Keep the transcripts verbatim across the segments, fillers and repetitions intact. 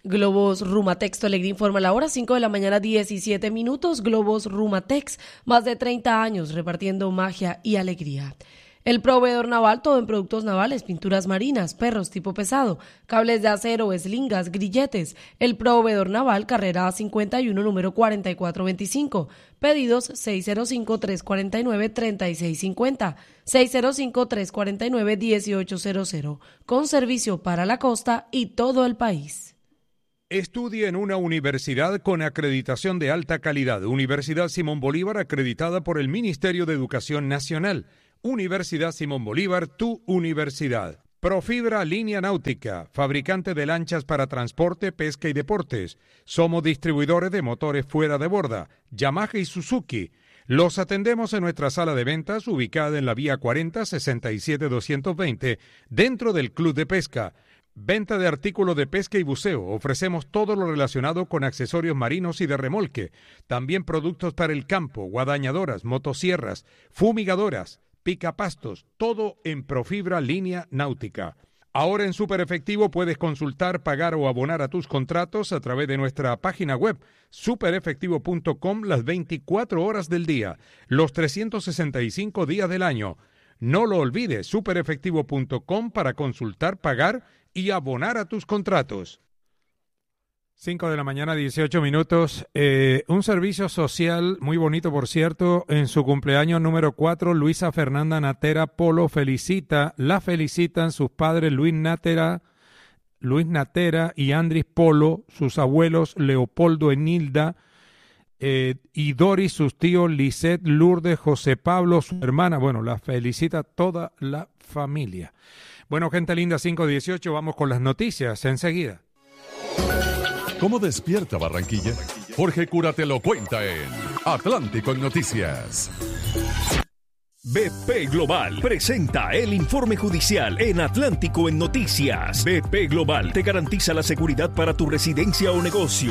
Globos Rumatex Tolegre informa la hora, cinco de la mañana, diecisiete minutos. Globos Rumatex, más de treinta años repartiendo magia y alegría. El proveedor naval, todo en productos navales, pinturas marinas, perros tipo pesado, cables de acero, eslingas, grilletes. El proveedor naval, carrera cincuenta y uno, número cuarenta y cuatro veinticinco. Pedidos seis cero cinco, tres cuatro nueve, tres seis cinco cero, seis cero cinco, tres cuatro nueve, uno ocho cero cero. Con servicio para la costa y todo el país. Estudie en una universidad con acreditación de alta calidad. Universidad Simón Bolívar, acreditada por el Ministerio de Educación Nacional. Universidad Simón Bolívar, tu universidad. Profibra Línea Náutica, fabricante de lanchas para transporte, pesca y deportes. Somos distribuidores de motores fuera de borda, Yamaha y Suzuki. Los atendemos en nuestra sala de ventas, ubicada en la vía cuarenta, sesenta y siete doscientos veinte, dentro del Club de Pesca. Venta de artículos de pesca y buceo. Ofrecemos todo lo relacionado con accesorios marinos y de remolque. También productos para el campo, guadañadoras, motosierras, fumigadoras, picapastos, todo en Profibra Línea Náutica. Ahora en Super Efectivo puedes consultar, pagar o abonar a tus contratos a través de nuestra página web super efectivo punto com las veinticuatro horas del día, los trescientos sesenta y cinco días del año. No lo olvides, super efectivo punto com para consultar, pagar y abonar a tus contratos. cinco de la mañana, dieciocho minutos. Eh, un servicio social muy bonito, por cierto. En su cumpleaños número cuatro, Luisa Fernanda Natera Polo felicita, la felicitan sus padres Luis Natera, Luis Natera y Andris Polo, sus abuelos Leopoldo Enilda eh, y Doris, sus tíos Lisette, Lourdes, José Pablo, su hermana. Bueno, la felicita toda la familia. Bueno, gente linda, cinco dieciocho, vamos con las noticias enseguida. ¿Cómo despierta Barranquilla? Jorge Cura te lo cuenta en Atlántico en Noticias. B P Global presenta el informe judicial en Atlántico en Noticias. B P Global te garantiza la seguridad para tu residencia o negocio.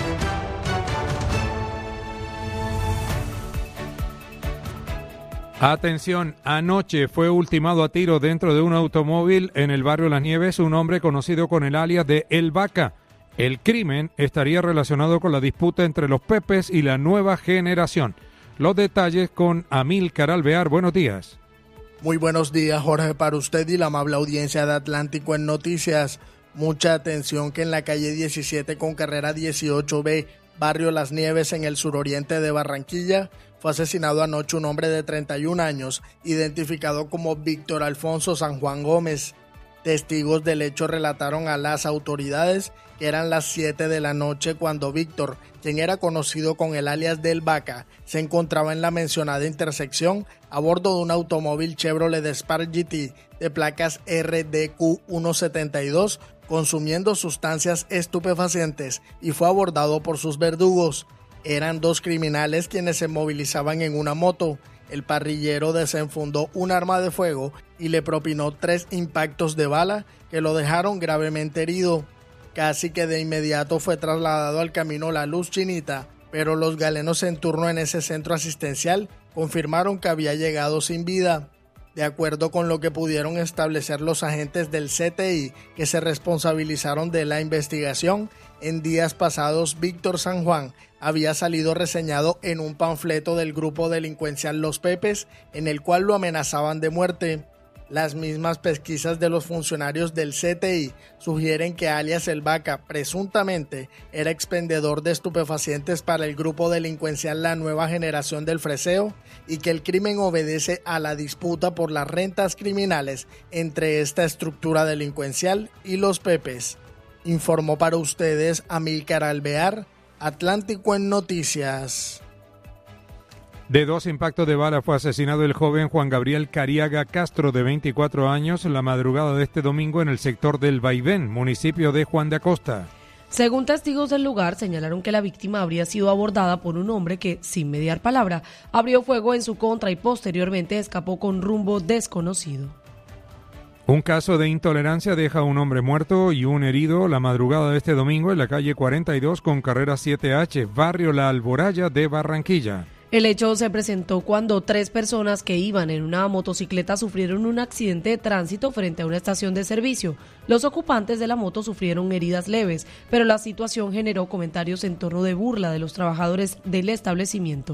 Atención, anoche fue ultimado a tiro dentro de un automóvil en el barrio Las Nieves un hombre conocido con el alias de El Vaca. El crimen estaría relacionado con la disputa entre los Pepes y la nueva generación. Los detalles con Amílcar Alvear. Buenos días. Muy buenos días, Jorge, para usted y la amable audiencia de Atlántico en Noticias. Mucha atención que en la calle diecisiete con carrera dieciocho B, barrio Las Nieves, en el suroriente de Barranquilla, fue asesinado anoche un hombre de treinta y un años, identificado como Víctor Alfonso San Juan Gómez. Testigos del hecho relataron a las autoridades que eran las siete de la noche cuando Víctor, quien era conocido con el alias del Vaca, se encontraba en la mencionada intersección a bordo de un automóvil Chevrolet Spark G T de placas R D Q ciento setenta y dos, consumiendo sustancias estupefacientes, y fue abordado por sus verdugos. Eran dos criminales quienes se movilizaban en una moto. El parrillero desenfundó un arma de fuego y le propinó tres impactos de bala que lo dejaron gravemente herido. Casi que de inmediato fue trasladado al camino La Luz Chinita, pero los galenos en turno en ese centro asistencial confirmaron que había llegado sin vida. De acuerdo con lo que pudieron establecer los agentes del C T I que se responsabilizaron de la investigación, en días pasados Víctor San Juan había salido reseñado en un panfleto del grupo delincuencial Los Pepes, en el cual lo amenazaban de muerte. Las mismas pesquisas de los funcionarios del C T I sugieren que alias El Vaca presuntamente era expendedor de estupefacientes para el grupo delincuencial La Nueva Generación del Freseo y que el crimen obedece a la disputa por las rentas criminales entre esta estructura delincuencial y los Pepes. Informó para ustedes Amílcar Alvear, Atlántico en Noticias. De dos impactos de bala fue asesinado el joven Juan Gabriel Cariaga Castro, de veinticuatro años, la madrugada de este domingo en el sector del Vaivén, municipio de Juan de Acosta. Según testigos del lugar, señalaron que la víctima habría sido abordada por un hombre que, sin mediar palabra, abrió fuego en su contra y posteriormente escapó con rumbo desconocido. Un caso de intolerancia deja a un hombre muerto y un herido la madrugada de este domingo en la calle cuarenta y dos con carrera siete H, barrio La Alboraya de Barranquilla. El hecho se presentó cuando tres personas que iban en una motocicleta sufrieron un accidente de tránsito frente a una estación de servicio. Los ocupantes de la moto sufrieron heridas leves, pero la situación generó comentarios en torno de burla de los trabajadores del establecimiento.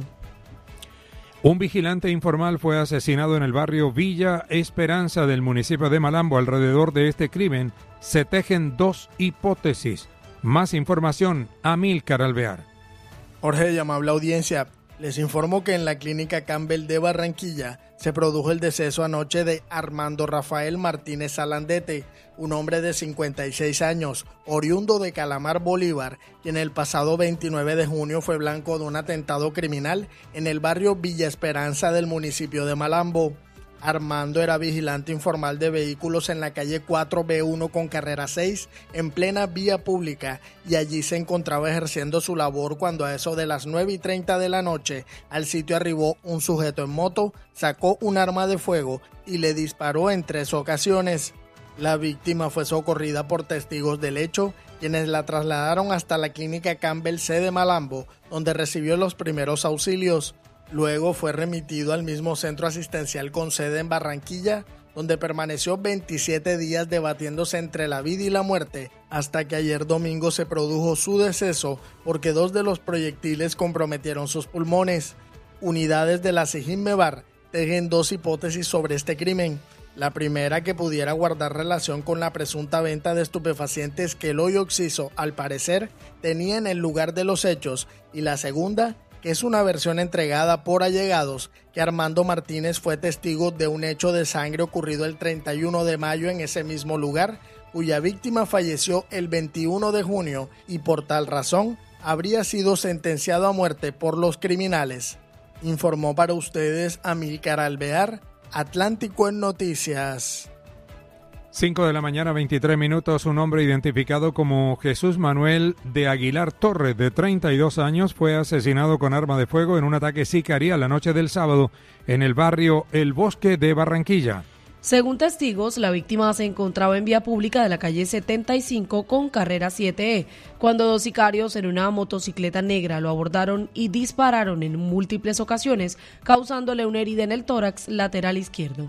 Un vigilante informal fue asesinado en el barrio Villa Esperanza del municipio de Malambo. Alrededor de este crimen se tejen dos hipótesis. Más información, Amílcar Alvear. Jorge y amable audiencia, les informo que en la clínica Campbell de Barranquilla se produjo el deceso anoche de Armando Rafael Martínez Salandete, un hombre de cincuenta y seis años, oriundo de Calamar, Bolívar, quien el pasado veintinueve de junio fue blanco de un atentado criminal en el barrio Villa Esperanza del municipio de Malambo. Armando era vigilante informal de vehículos en la calle cuatro B uno con carrera seis, en plena vía pública, y allí se encontraba ejerciendo su labor cuando a eso de las nueve y treinta de la noche al sitio arribó un sujeto en moto, sacó un arma de fuego y le disparó en tres ocasiones. La víctima fue socorrida por testigos del hecho, quienes la trasladaron hasta la clínica Campbell C de Malambo, donde recibió los primeros auxilios. Luego fue remitido al mismo centro asistencial con sede en Barranquilla, donde permaneció veintisiete días debatiéndose entre la vida y la muerte, hasta que ayer domingo se produjo su deceso porque dos de los proyectiles comprometieron sus pulmones. Unidades de la SIJIN-MEBAR tejen dos hipótesis sobre este crimen. La primera, que pudiera guardar relación con la presunta venta de estupefacientes que el hoyo Oxiso, al parecer, tenía en el lugar de los hechos, y la segunda, que es una versión entregada por allegados, que Armando Martínez fue testigo de un hecho de sangre ocurrido el treinta y uno de mayo en ese mismo lugar, cuya víctima falleció el veintiuno de junio y por tal razón habría sido sentenciado a muerte por los criminales. Informó para ustedes Amílcar Alvear, Atlántico en Noticias. cinco de la mañana, veintitrés minutos. Un hombre identificado como Jesús Manuel de Aguilar Torres, de treinta y dos años, fue asesinado con arma de fuego en un ataque sicarial la noche del sábado en el barrio El Bosque de Barranquilla. Según testigos, la víctima se encontraba en vía pública de la calle setenta y cinco con carrera siete E, cuando dos sicarios en una motocicleta negra lo abordaron y dispararon en múltiples ocasiones, causándole una herida en el tórax lateral izquierdo.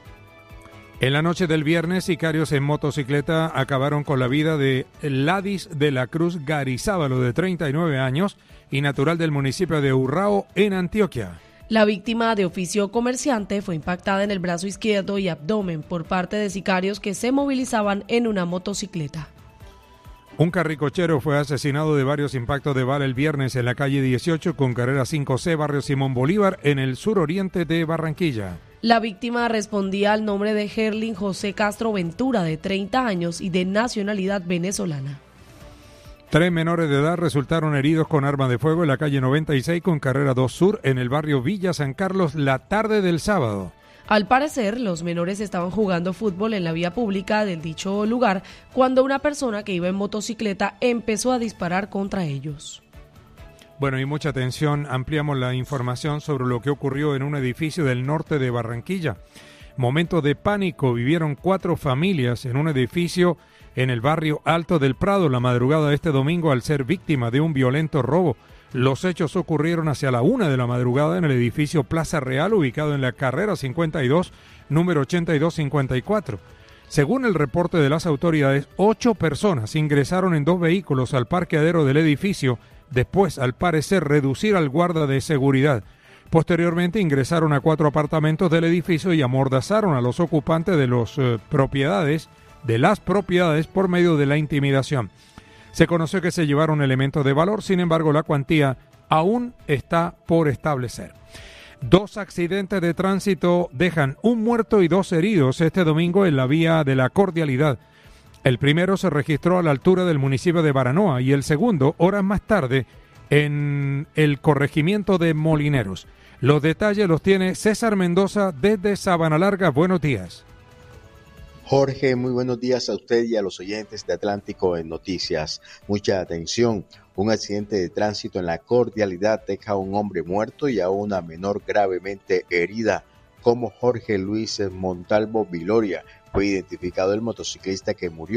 En la noche del viernes, sicarios en motocicleta acabaron con la vida de Ladis de la Cruz Garizábalo, de treinta y nueve años y natural del municipio de Urrao, en Antioquia. La víctima, de oficio comerciante, fue impactada en el brazo izquierdo y abdomen por parte de sicarios que se movilizaban en una motocicleta. Un carricochero fue asesinado de varios impactos de bala el viernes en la calle dieciocho con carrera cinco C, barrio Simón Bolívar, en el suroriente de Barranquilla. La víctima respondía al nombre de Gerlin José Castro Ventura, de treinta años y de nacionalidad venezolana. Tres menores de edad resultaron heridos con arma de fuego en la calle noventa y seis con carrera dos Sur, en el barrio Villa San Carlos, la tarde del sábado. Al parecer, los menores estaban jugando fútbol en la vía pública del dicho lugar cuando una persona que iba en motocicleta empezó a disparar contra ellos. Bueno, y mucha atención, ampliamos la información sobre lo que ocurrió en un edificio del norte de Barranquilla. Momento de pánico vivieron cuatro familias en un edificio en el barrio Alto del Prado la madrugada de este domingo al ser víctima de un violento robo. Los hechos ocurrieron hacia la una de la madrugada en el edificio Plaza Real, ubicado en la carrera cincuenta y dos, número ochenta y dos cincuenta y cuatro. Según el reporte de las autoridades, ocho personas ingresaron en dos vehículos al parqueadero del edificio, después, al parecer, reducir al guarda de seguridad. Posteriormente ingresaron a cuatro apartamentos del edificio y amordazaron a los ocupantes de las eh, propiedades, de las propiedades por medio de la intimidación. Se conoció que se llevaron elementos de valor, sin embargo la cuantía aún está por establecer. Dos accidentes de tránsito dejan un muerto y dos heridos este domingo en la vía de la Cordialidad. El primero se registró a la altura del municipio de Baranoa y el segundo, horas más tarde, en el corregimiento de Molineros. Los detalles los tiene César Mendoza desde Sabana Larga. Buenos días. Jorge, muy buenos días a usted y a los oyentes de Atlántico en Noticias. Mucha atención. Un accidente de tránsito en la Cordialidad deja a un hombre muerto y a una menor gravemente herida. Como Jorge Luis Montalvo Viloria, fue identificado el motociclista que murió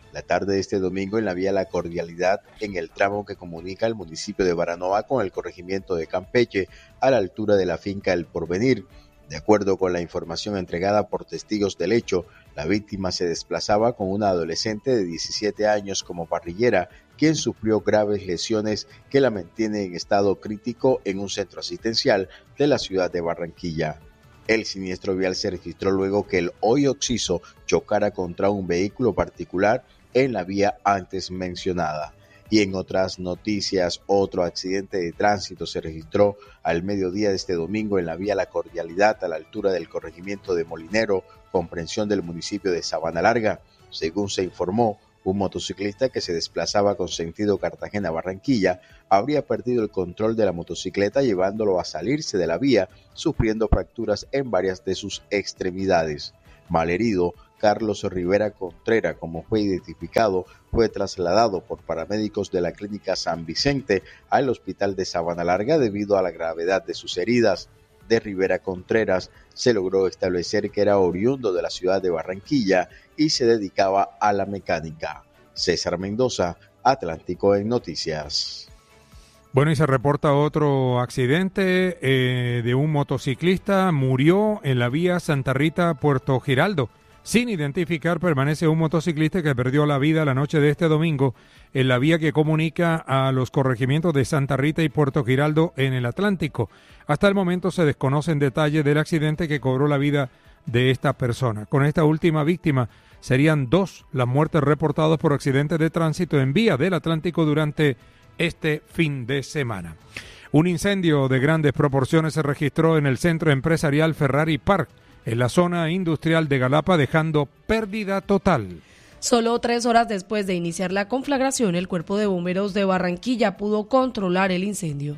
La tarde de este domingo en la vía La Cordialidad, en el tramo que comunica el municipio de Baranoa con el corregimiento de Campeche, a la altura de la finca El Porvenir. De acuerdo con la información entregada por testigos del hecho, la víctima se desplazaba con una adolescente de diecisiete años como parrillera, quien sufrió graves lesiones que la mantiene en estado crítico en un centro asistencial de la ciudad de Barranquilla. El siniestro vial se registró luego que el Hoy Oxiso chocara contra un vehículo particular en la vía antes mencionada. Y en otras noticias, otro accidente de tránsito se registró al mediodía de este domingo en la vía La Cordialidad a la altura del corregimiento de Molinero, comprensión del municipio de Sabana Larga. Según se informó, un motociclista que se desplazaba con sentido Cartagena-Barranquilla habría perdido el control de la motocicleta llevándolo a salirse de la vía, sufriendo fracturas en varias de sus extremidades. Malherido, Carlos Rivera Contreras, como fue identificado, fue trasladado por paramédicos de la clínica San Vicente al hospital de Sabana Larga debido a la gravedad de sus heridas. De Rivera Contreras se logró establecer que era oriundo de la ciudad de Barranquilla y se dedicaba a la mecánica. César Mendoza, Atlántico en Noticias. Bueno, y se reporta otro accidente eh, de un motociclista, murió en la vía Santa Rita, Puerto Giraldo. Sin identificar, permanece un motociclista que perdió la vida la noche de este domingo en la vía que comunica a los corregimientos de Santa Rita y Puerto Giraldo en el Atlántico. Hasta el momento se desconocen detalles del accidente que cobró la vida de esta persona. Con esta última víctima serían dos las muertes reportadas por accidentes de tránsito en vía del Atlántico durante este fin de semana. Un incendio de grandes proporciones se registró en el centro empresarial Ferrari Park, en la zona industrial de Galapa, dejando pérdida total. Solo tres horas después de iniciar la conflagración, el Cuerpo de Bomberos de Barranquilla pudo controlar el incendio.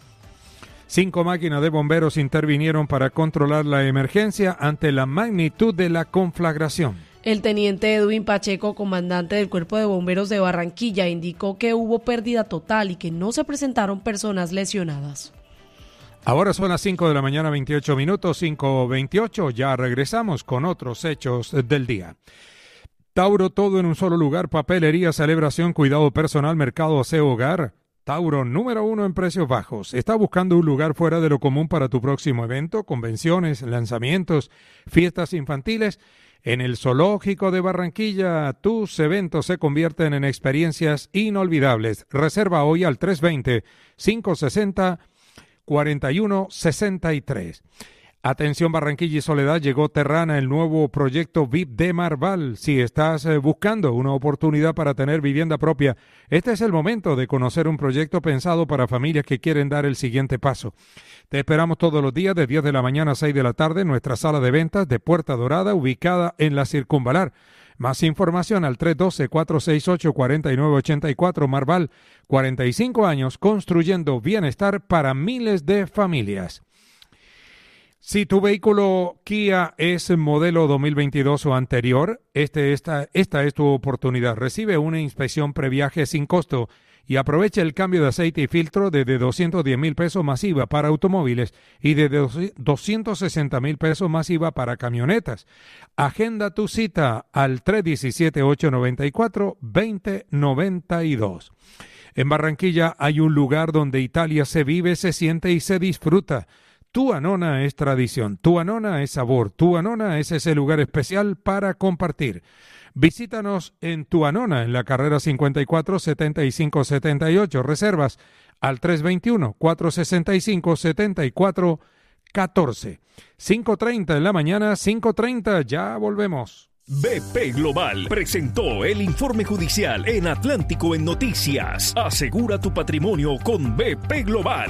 Cinco máquinas de bomberos intervinieron para controlar la emergencia ante la magnitud de la conflagración. El teniente Edwin Pacheco, comandante del Cuerpo de Bomberos de Barranquilla, indicó que hubo pérdida total y que no se presentaron personas lesionadas. Ahora son las cinco de la mañana, veintiocho minutos, cinco veintiocho. Ya regresamos con otros hechos del día. Tauro, todo en un solo lugar: papelería, celebración, cuidado personal, mercado, aseo, hogar. Tauro, número uno en precios bajos. ¿Está buscando un lugar fuera de lo común para tu próximo evento, convenciones, lanzamientos, fiestas infantiles? En el Zoológico de Barranquilla, tus eventos se convierten en experiencias inolvidables. Reserva hoy al tres dos cero, cinco seis cero, cuarenta y uno sesenta y tres. Atención Barranquilla y Soledad, llegó Terrana, el nuevo proyecto V I P de Marval. Si estás eh, buscando una oportunidad para tener vivienda propia, este es el momento de conocer un proyecto pensado para familias que quieren dar el siguiente paso. Te esperamos todos los días de diez de la mañana a seis de la tarde en nuestra sala de ventas de Puerta Dorada, ubicada en la Circunvalar. Más información al tres uno dos, cuatro seis ocho, cuatro nueve ocho cuatro. Marval, cuarenta y cinco años construyendo bienestar para miles de familias. Si tu vehículo Kia es modelo dos mil veintidós o anterior, este, esta, esta es tu oportunidad. Recibe una inspección previaje sin costo y aprovecha el cambio de aceite y filtro desde doscientos diez mil pesos más I V A para automóviles y de doscientos sesenta mil pesos más I V A para camionetas. Agenda tu cita al tres uno siete, ocho nueve cuatro, dos cero nueve dos. En Barranquilla hay un lugar donde Italia se vive, se siente y se disfruta. Tu Anona es tradición, Tu Anona es sabor, Tu Anona es ese lugar especial para compartir. Visítanos en Tu Anona, en la carrera cincuenta y cuatro, setenta y cinco setenta y ocho. Reservas al tres dos uno, cuatro seis cinco, siete cuatro uno cuatro. cinco treinta en la mañana, cinco treinta, ya volvemos. B P Global presentó el informe judicial en Atlántico en Noticias. Asegura tu patrimonio con B P Global.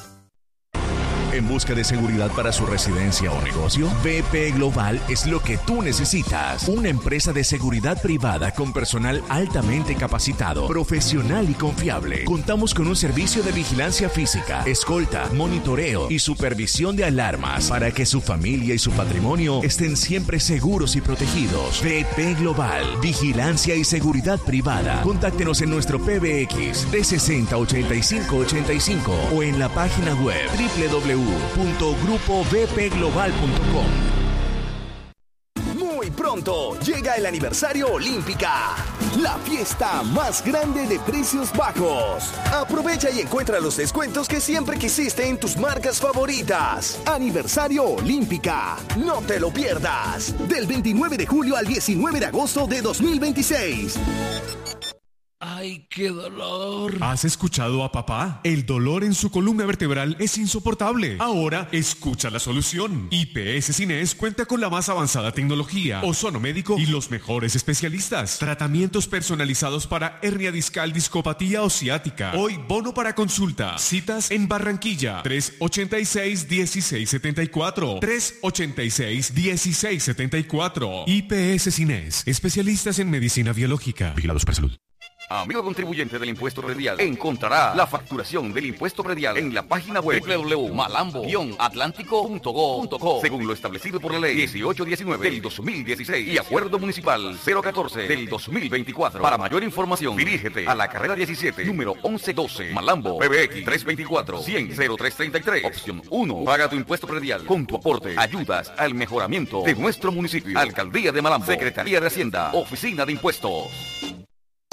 ¿En busca de seguridad para su residencia o negocio? B P Global es lo que tú necesitas. Una empresa de seguridad privada con personal altamente capacitado, profesional y confiable. Contamos con un servicio de vigilancia física, escolta, monitoreo y supervisión de alarmas para que su familia y su patrimonio estén siempre seguros y protegidos. B P Global, vigilancia y seguridad privada. Contáctenos en nuestro P B X trescientos sesenta, ochenta y cinco ochenta y cinco o en la página web doble u doble u doble u punto grupo b p global punto com. Muy pronto Pronto llega el aniversario Olímpica, la fiesta más grande de precios bajos. Aprovecha y encuentra los descuentos que siempre quisiste en tus marcas favoritas. Aniversario Olímpica, no te lo pierdas. Del veintinueve de julio al diecinueve de agosto de dos mil veintiséis. ¡Ay, qué dolor! ¿Has escuchado a papá? El dolor en su columna vertebral es insoportable. Ahora, escucha la solución. I P S Cines cuenta con la más avanzada tecnología, ozono médico y los mejores especialistas. Tratamientos personalizados para hernia discal, discopatía o ciática. Hoy, bono para consulta. Citas en Barranquilla. tres ochenta y seis, dieciséis setenta y cuatro. tres ochenta y seis, dieciséis setenta y cuatro. I P S Cines. Especialistas en medicina biológica. Vigilados por salud. Amigo contribuyente del impuesto predial, encontrará la facturación del impuesto predial en la página web doble u doble u doble u punto malambo guion atlántico punto go punto co, según lo establecido por la ley dieciocho diecinueve del dos mil dieciséis y acuerdo municipal cero catorce del dos mil veinticuatro. Para mayor información, dirígete a la carrera diecisiete, número once doce, Malambo, P B X tres veinticuatro, cien, cero tres treinta y tres, opción uno. Paga tu impuesto predial. Con tu aporte ayudas al mejoramiento de nuestro municipio. Alcaldía de Malambo, Secretaría de Hacienda, Oficina de Impuestos.